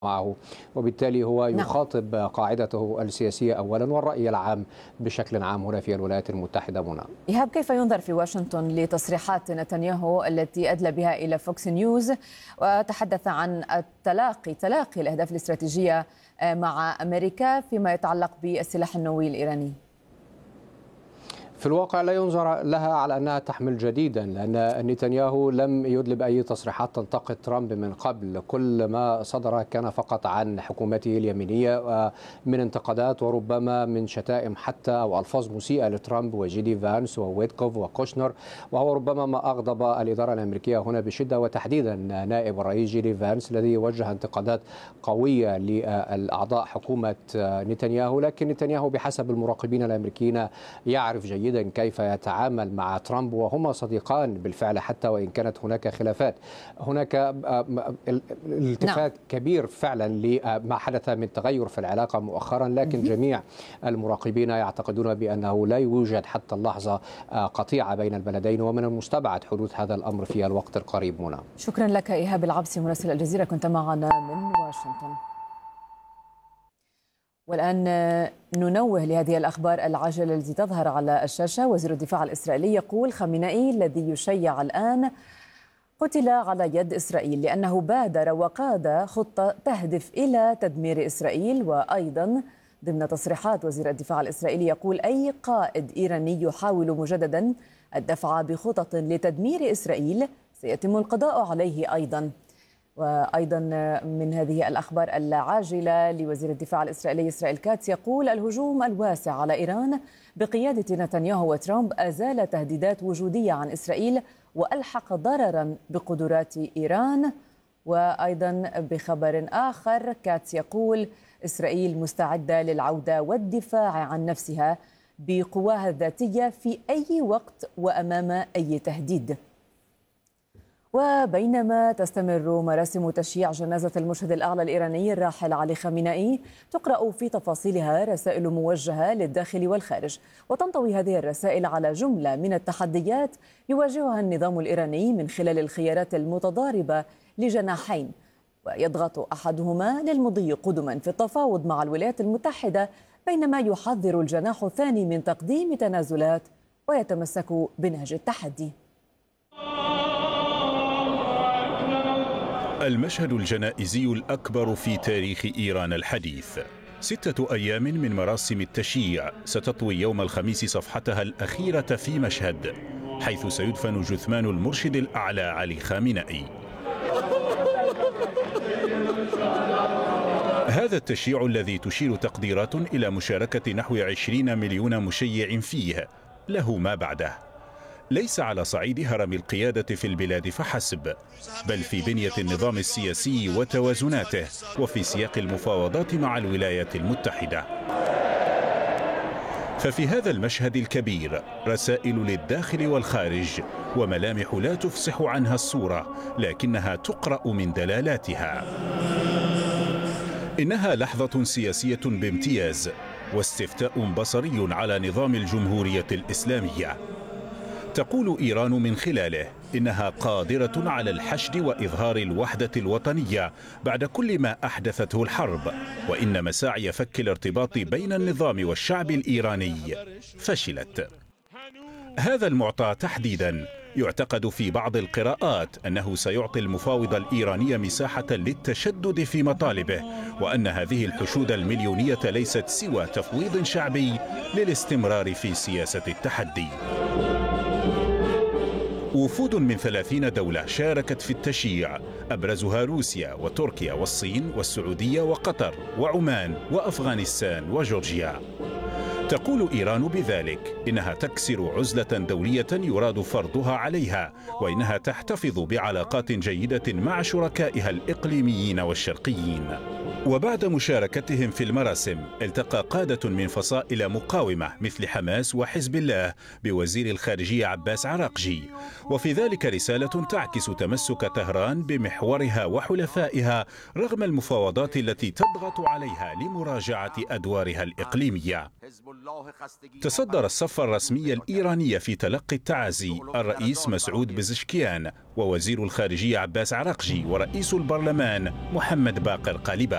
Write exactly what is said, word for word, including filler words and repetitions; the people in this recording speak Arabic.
معه، وبالتالي هو يخاطب قاعدته السياسية أولا والرأي العام بشكل عام هنا في الولايات المتحدة. منى إيهاب، كيف ينظر في واشنطن لتصريحات نتنياهو التي أدلى بها إلى فوكس نيوز وتحدث عن التلاقي تلاقي الأهداف الاستراتيجية مع أمريكا فيما يتعلق بالسلاح النووي الإيراني؟ في الواقع لا ينظر لها على أنها تحمل جديدا، لأن نتنياهو لم يدلي بأي تصريحات تنتقد ترامب من قبل. كل ما صدر كان فقط عن حكومته اليمينية من انتقادات وربما من شتائم حتى أو ألفاظ مسيئة لترامب وجيدي فانس وويتكوف وكوشنر، وهو ربما ما أغضب الإدارة الأمريكية هنا بشدة، وتحديدا نائب الرئيس جيدي فانس الذي وجه انتقادات قوية لأعضاء حكومة نتنياهو. لكن نتنياهو بحسب المراقبين الأمريكيين يعرف جيدا كيف يتعامل مع ترامب، وهما صديقان بالفعل حتى وإن كانت هناك خلافات. هناك التفات كبير فعلا لما حدث من تغير في العلاقة مؤخرا، لكن جميع المراقبين يعتقدون بأنه لا يوجد حتى اللحظة قطيعة بين البلدين، ومن المستبعد حدوث هذا الأمر في الوقت القريب. منى شكرا لك إيهاب العبسي مراسل الجزيرة، كنت معنا من واشنطن. والآن ننوه لهذه الأخبار العاجلة التي تظهر على الشاشة. وزير الدفاع الإسرائيلي يقول خامنئي الذي يشيع الآن قتل على يد إسرائيل لأنه بادر وقاد خطة تهدف إلى تدمير إسرائيل. وأيضا ضمن تصريحات وزير الدفاع الإسرائيلي يقول أي قائد إيراني يحاول مجددا الدفع بخطط لتدمير إسرائيل سيتم القضاء عليه أيضا. وأيضا من هذه الأخبار العاجلة لوزير الدفاع الإسرائيلي إسرائيل كاتس يقول الهجوم الواسع على إيران بقيادة نتنياهو وترامب أزال تهديدات وجودية عن إسرائيل وألحق ضررا بقدرات إيران. وأيضا بخبر آخر كاتس يقول إسرائيل مستعدة للعودة والدفاع عن نفسها بقواها الذاتية في أي وقت وأمام أي تهديد. وبينما تستمر مراسم تشييع جنازة المشهد الأعلى الإيراني الراحل علي خامنئي، تقرأ في تفاصيلها رسائل موجهة للداخل والخارج، وتنطوي هذه الرسائل على جملة من التحديات يواجهها النظام الإيراني من خلال الخيارات المتضاربة لجناحين، ويضغط أحدهما للمضي قدما في التفاوض مع الولايات المتحدة، بينما يحذر الجناح الثاني من تقديم تنازلات ويتمسك بنهج التحدي. المشهد الجنائزي الأكبر في تاريخ إيران الحديث. ستة أيام من مراسم التشييع ستطوي يوم الخميس صفحتها الأخيرة في مشهد، حيث سيدفن جثمان المرشد الأعلى علي خامنئي. هذا التشييع الذي تشير تقديرات إلى مشاركة نحو عشرين مليون مشيع فيه له ما بعده، ليس على صعيد هرم القيادة في البلاد فحسب، بل في بنية النظام السياسي وتوازناته، وفي سياق المفاوضات مع الولايات المتحدة. ففي هذا المشهد الكبير رسائل للداخل والخارج، وملامح لا تفصح عنها الصورة لكنها تقرأ من دلالاتها. إنها لحظة سياسية بامتياز، واستفتاء بصري على نظام الجمهورية الإسلامية. تقول إيران من خلاله إنها قادرة على الحشد وإظهار الوحدة الوطنية بعد كل ما أحدثته الحرب، وإن مساعي فك الارتباط بين النظام والشعب الإيراني فشلت. هذا المعطى تحديدا يعتقد في بعض القراءات أنه سيعطي المفاوض الإيراني مساحة للتشدد في مطالبه، وأن هذه الحشود المليونية ليست سوى تفويض شعبي للاستمرار في سياسة التحدي. وفود من ثلاثين دولة شاركت في التشييع، أبرزها روسيا وتركيا والصين والسعودية وقطر وعمان وأفغانستان وجورجيا. تقول إيران بذلك إنها تكسر عزلة دولية يراد فرضها عليها، وإنها تحتفظ بعلاقات جيدة مع شركائها الإقليميين والشرقيين. وبعد مشاركتهم في المراسم التقى قادة من فصائل مقاومة مثل حماس وحزب الله بوزير الخارجية عباس عراقجي، وفي ذلك رسالة تعكس تمسك طهران بمحورها وحلفائها رغم المفاوضات التي تضغط عليها لمراجعة أدوارها الإقليمية. تصدر الصف الرسمي الإيراني في تلقي التعازي الرئيس مسعود بزشكيان ووزير الخارجية عباس عراقجي ورئيس البرلمان محمد باقر قالباف.